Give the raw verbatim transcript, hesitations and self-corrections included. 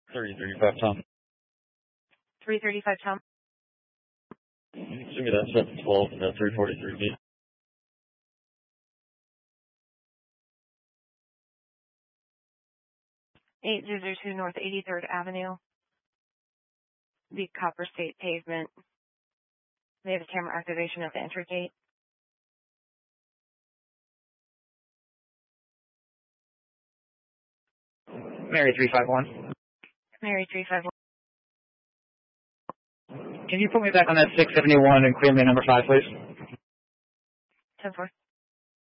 three thirty-five, Tom. three thirty-five, Tom. Show me that seven twelve and that three forty-three B. eight zero two North eighty-third Avenue. The Copper State pavement. They have a camera activation at the entry gate. Mary three five one. Mary three five one. Can you put me back on that six seventy-one and clear me number five, please? ten four.